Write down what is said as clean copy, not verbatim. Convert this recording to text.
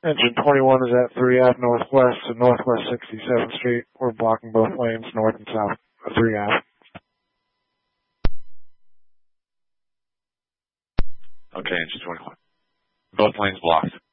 Engine 21 is at 3 Ave Northwest to Northwest 67th Street. We're blocking both lanes north and south of 3 Ave. Okay, Engine 21. Both lanes blocked.